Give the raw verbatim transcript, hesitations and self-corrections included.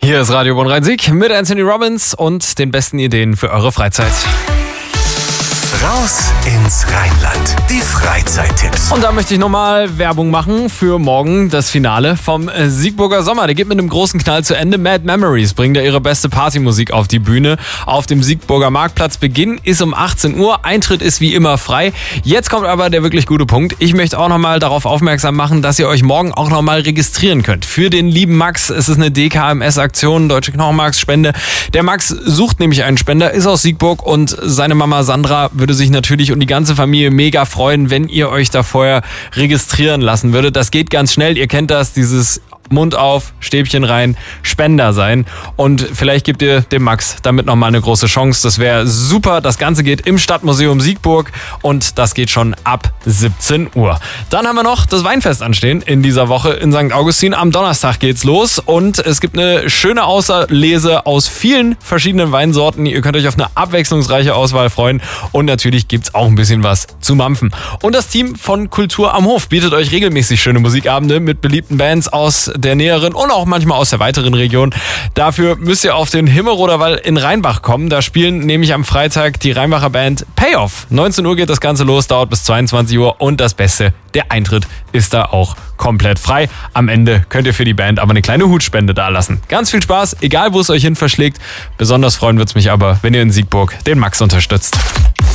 Hier ist Radio Bonn-Rhein-Sieg mit Anthony Robbins und den besten Ideen für eure Freizeit. Raus ins Rheinland. Die Freizeittipps. Und da möchte ich nochmal Werbung machen für morgen das Finale vom Siegburger Sommer. Der geht mit einem großen Knall zu Ende. Mad Memories bringen da ihre beste Partymusik auf die Bühne auf dem Siegburger Marktplatz. Beginn ist um achtzehn Uhr. Eintritt ist wie immer frei. Jetzt kommt aber der wirklich gute Punkt. Ich möchte auch nochmal darauf aufmerksam machen, dass ihr euch morgen auch nochmal registrieren könnt. Für den lieben Max. Es ist eine D K M S-Aktion, Deutsche Knochenmarksspende. Der Max sucht nämlich einen Spender, ist aus Siegburg und seine Mama Sandra würde sich natürlich und die ganze Familie mega freuen, wenn ihr euch da vorher registrieren lassen würdet. Das geht ganz schnell. Ihr kennt das, dieses Mund auf, Stäbchen rein, Spender sein. Und vielleicht gebt ihr dem Max damit nochmal eine große Chance. Das wäre super. Das Ganze geht im Stadtmuseum Siegburg und das geht schon ab siebzehn Uhr. Dann haben wir noch das Weinfest anstehen in dieser Woche in Sankt Augustin. Am Donnerstag geht's los und es gibt eine schöne Auslese aus vielen verschiedenen Weinsorten. Ihr könnt euch auf eine abwechslungsreiche Auswahl freuen und natürlich gibt's auch ein bisschen was zu mampfen. Und das Team von Kultur am Hof bietet euch regelmäßig schöne Musikabende mit beliebten Bands aus der näheren und auch manchmal aus der weiteren Region. Dafür müsst ihr auf den Himmelroder Wall in Rheinbach kommen. Da spielen nämlich am Freitag die Rheinbacher Band Payoff. neunzehn Uhr geht das Ganze los, dauert bis zweiundzwanzig Uhr und das Beste, der Eintritt ist da auch komplett frei. Am Ende könnt ihr für die Band aber eine kleine Hutspende dalassen. Ganz viel Spaß, egal wo es euch hin verschlägt. Besonders freuen wird's mich aber, wenn ihr in Siegburg den Max unterstützt.